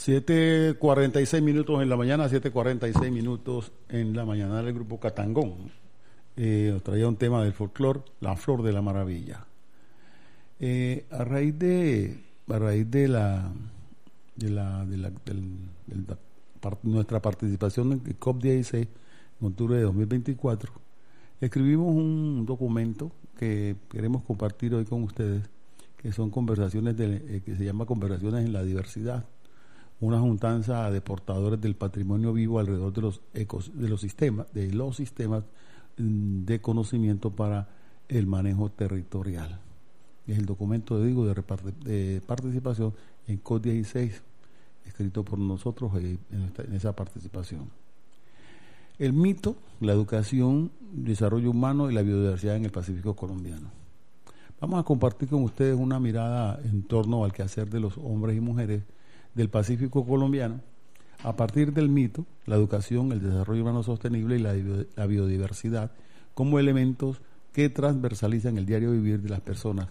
7:46 en la mañana, 7:46 en la mañana del grupo Catangón. Os traía un tema del folclore, la flor de la maravilla. A raíz de nuestra participación en el COP16 en octubre de 2024, escribimos un documento que queremos compartir hoy con ustedes, que son conversaciones que se llama Conversaciones en la Diversidad, una juntanza de portadores del patrimonio vivo alrededor de los sistemas de conocimiento para el manejo territorial. Es el documento de participación en COP16, escrito por nosotros en esa participación. El mito, la educación, el desarrollo humano y la biodiversidad en el Pacífico colombiano. Vamos a compartir con ustedes una mirada en torno al quehacer de los hombres y mujeres del Pacífico colombiano a partir del mito, la educación, el desarrollo humano sostenible y la biodiversidad como elementos que transversalizan el diario vivir de las personas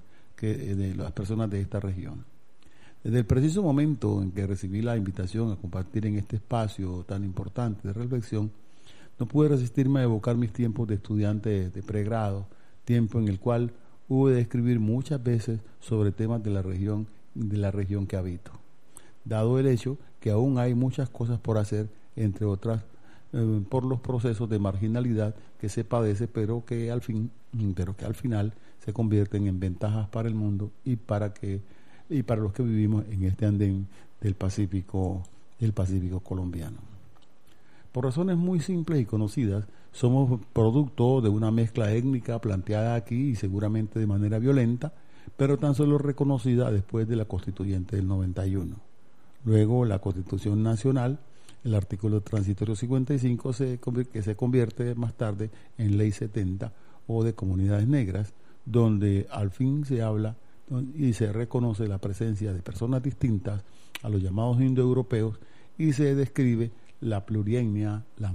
de esta región. Desde el preciso momento en que recibí la invitación a compartir en este espacio tan importante de reflexión, no pude resistirme a evocar mis tiempos de estudiante de pregrado, tiempo en el cual hube de escribir muchas veces sobre temas de la región que habito, dado el hecho que aún hay muchas cosas por hacer, entre otras por los procesos de marginalidad que se padece, pero que al final se convierten en ventajas para el mundo y para los que vivimos en este andén del Pacífico colombiano. Por razones muy simples y conocidas, somos producto de una mezcla étnica planteada aquí y seguramente de manera violenta, pero tan solo reconocida después de la Constituyente del 91. Luego, la Constitución Nacional, el artículo transitorio 55, que se convierte más tarde en Ley 70 o de comunidades negras, donde al fin se habla y se reconoce la presencia de personas distintas a los llamados indoeuropeos y se describe la plurietnia, la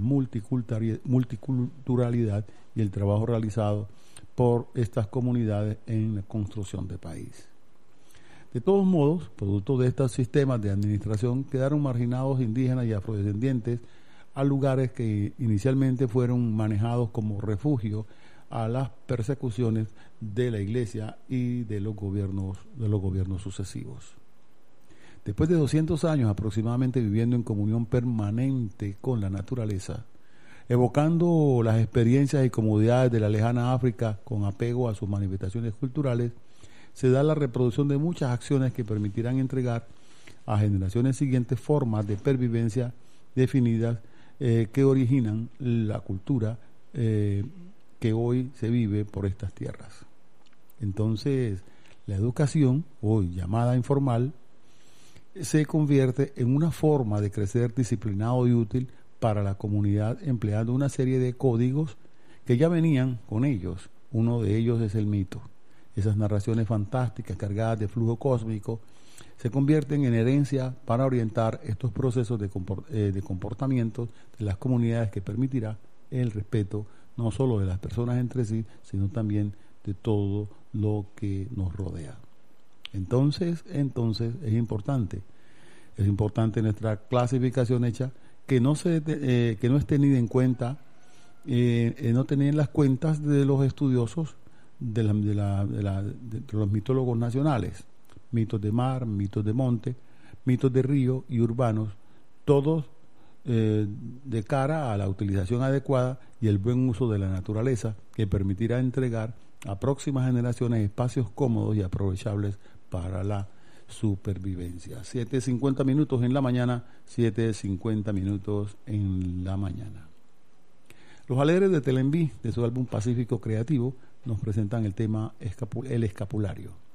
multiculturalidad y el trabajo realizado por estas comunidades en la construcción de país. De todos modos, producto de estos sistemas de administración, quedaron marginados indígenas y afrodescendientes a lugares que inicialmente fueron manejados como refugio a las persecuciones de la Iglesia y de los gobiernos sucesivos. Después de 200 años aproximadamente viviendo en comunión permanente con la naturaleza, evocando las experiencias y comodidades de la lejana África con apego a sus manifestaciones culturales, se da la reproducción de muchas acciones que permitirán entregar a generaciones siguientes formas de pervivencia definidas que originan la cultura que hoy se vive por estas tierras. Entonces, la educación, hoy llamada informal, se convierte en una forma de crecer disciplinado y útil para la comunidad, empleando una serie de códigos que ya venían con ellos. Uno de ellos es el mito. Esas narraciones fantásticas cargadas de flujo cósmico se convierten en herencia para orientar estos procesos de comportamiento de las comunidades, que permitirá el respeto no solo de las personas entre sí, sino también de todo lo que nos rodea. Entonces es importante nuestra clasificación hecha que no es tenida en cuenta, no tenida en las cuentas de los estudiosos de los mitólogos nacionales, mitos de mar, mitos de monte, mitos de río y urbanos, todos de cara a la utilización adecuada y el buen uso de la naturaleza, que permitirá entregar a próximas generaciones espacios cómodos y aprovechables para la supervivencia. 7:50 en la mañana, 7:50 en la mañana. Los Alegres de Telenví, de su álbum Pacífico Creativo, nos presentan el tema El Escapulario.